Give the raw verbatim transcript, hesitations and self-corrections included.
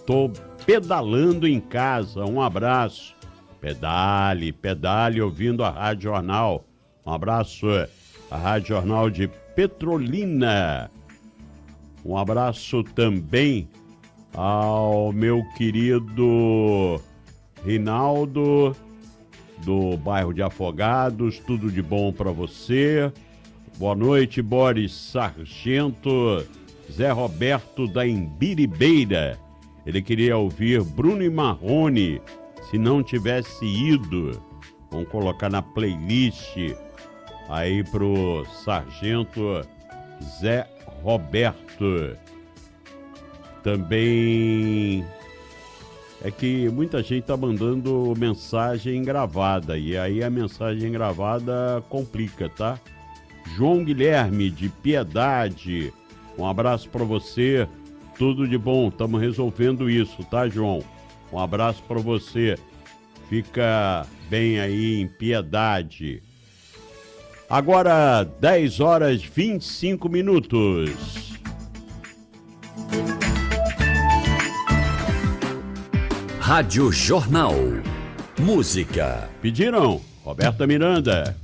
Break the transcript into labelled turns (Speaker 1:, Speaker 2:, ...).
Speaker 1: Tô pedalando em casa. Um abraço. Pedale, pedale ouvindo a Rádio Jornal. Um abraço à Rádio Jornal de Petrolina. Um abraço também ao meu querido Rinaldo, do bairro de Afogados. Tudo de bom para você. Boa noite, Boris Sargento. Zé Roberto da Embiribeira. Ele queria ouvir Bruno e Marrone. Se não tivesse ido, vamos colocar na playlist aí pro Sargento Zé Roberto. Também é que muita gente tá mandando mensagem gravada e aí a mensagem gravada complica, tá? João Guilherme de Piedade, um abraço para você, tudo de bom, estamos resolvendo isso, tá, João? Um abraço para você. Fica bem aí em Piedade. Agora, dez horas e vinte e cinco minutos.
Speaker 2: Rádio Jornal. Música.
Speaker 1: Pediram? Roberta Miranda.